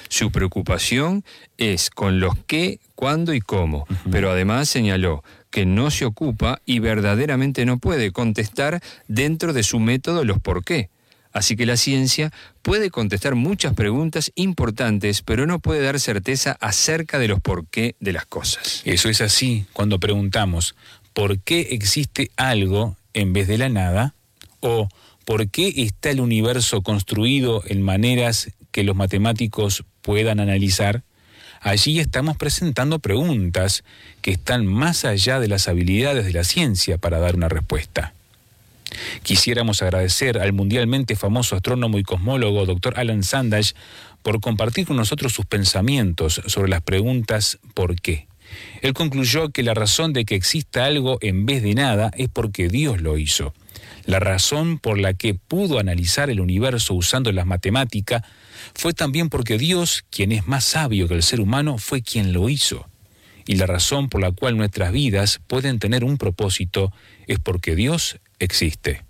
Su preocupación es con los qué, cuándo y cómo, pero además señaló que no se ocupa y verdaderamente no puede contestar dentro de su método los por qué. Así que la ciencia puede contestar muchas preguntas importantes, pero no puede dar certeza acerca de los por qué de las cosas. Eso es así cuando preguntamos ¿por qué existe algo en vez de la nada? O ¿por qué está el universo construido en maneras que los matemáticos puedan analizar? Allí estamos presentando preguntas que están más allá de las habilidades de la ciencia para dar una respuesta. Quisiéramos agradecer al mundialmente famoso astrónomo y cosmólogo Dr. Alan Sandage por compartir con nosotros sus pensamientos sobre las preguntas ¿por qué? Él concluyó que la razón de que exista algo en vez de nada es porque Dios lo hizo. La razón por la que pudo analizar el universo usando las matemáticas fue también porque Dios, quien es más sabio que el ser humano, fue quien lo hizo. Y la razón por la cual nuestras vidas pueden tener un propósito es porque Dios existe.